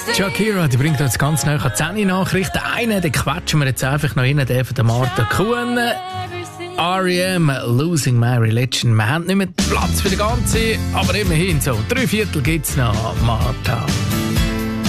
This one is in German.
Shakira, die bringt uns ganz nahe an 10 Nachrichten. Einen, den quetschen wir jetzt einfach noch rein, den von der Martha Kuhn. R.E.M. Losing My Religion. Wir haben nicht mehr Platz für den ganzen, aber immerhin so 3/4 gibt es noch, Martha.